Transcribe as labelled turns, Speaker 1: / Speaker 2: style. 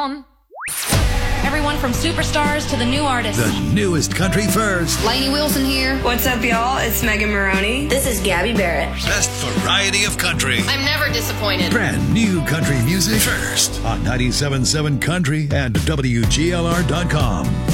Speaker 1: Everyone from superstars to the new artists.
Speaker 2: The newest country first.
Speaker 3: Lainey Wilson here.
Speaker 4: What's up, y'all? It's Megan Maroney.
Speaker 3: This is Gabby Barrett.
Speaker 2: Best variety of country.
Speaker 5: I'm never disappointed.
Speaker 2: Brand new country music first on 97.7 Country and WGLR.com.